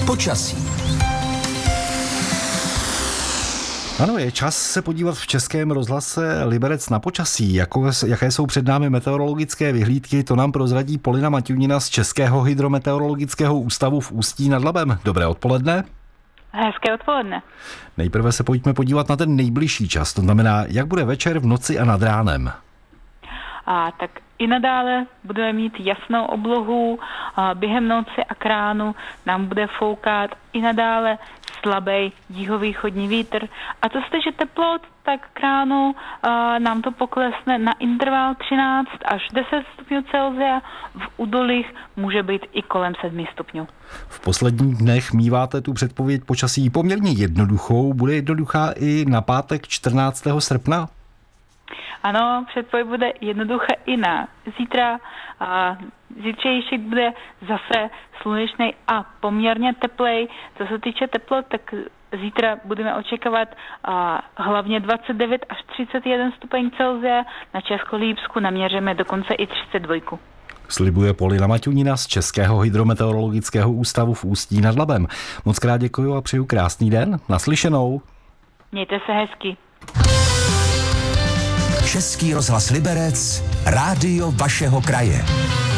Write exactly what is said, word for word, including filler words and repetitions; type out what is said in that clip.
Počasí. Ano, je čas se podívat v Českém rozhlase Liberec na počasí. Jako, jaké jsou před námi meteorologické vyhlídky, to nám prozradí Polina Maťunina z Českého hydrometeorologického ústavu v Ústí nad Labem. Dobré odpoledne. Hezké odpoledne. Nejprve se pojďme podívat na ten nejbližší čas, to znamená, jak bude večer, v noci a nad ránem. A tak i nadále budeme mít jasnou oblohu, a během noci a k ránu nám bude foukat i nadále slabý jihovýchodní vítr. A co se týče teplot, tak k ránu a, nám to poklesne na interval třináct až deset stupňů Celsia, v údolích může být i kolem sedm stupňů. V posledních dnech míváte tu předpověď počasí poměrně jednoduchou. Bude jednoduchá i na pátek čtrnáctého srpna? Ano, předpověď bude jednoduché i na zítra. A zítřejšek bude zase slunečný a poměrně teplej. Co se týče teplot, tak zítra budeme očekávat a, hlavně dvacet devět až třicet jeden stupeň Celsia. Na Českolípsku naměříme dokonce i třicet dva. Slibuje Polina Maťunina z Českého hydrometeorologického ústavu v Ústí nad Labem. Moc krát děkuji a přeju krásný den. Naslyšenou. Mějte se hezky. Český rozhlas Liberec, rádio vašeho kraje.